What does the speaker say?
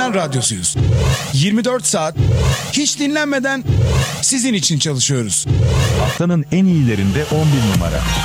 dinlenen radyosuyuz. 24 saat hiç dinlenmeden sizin için çalışıyoruz. Haftanın en iyilerinde 11 numara.